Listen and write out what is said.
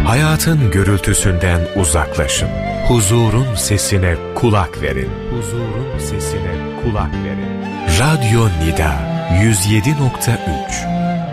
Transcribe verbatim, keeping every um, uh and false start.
Hayatın gürültüsünden uzaklaşın. Huzurun sesine kulak verin. Huzurun sesine kulak verin. Radyo Nida yüz yedi nokta üç